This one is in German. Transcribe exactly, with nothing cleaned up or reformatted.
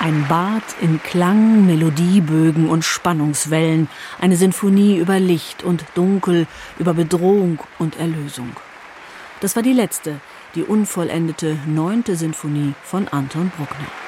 Ein Bad in Klang, Melodiebögen und Spannungswellen, eine Sinfonie über Licht und Dunkel, über Bedrohung und Erlösung. Das war die letzte, die unvollendete neunte Sinfonie von Anton Bruckner.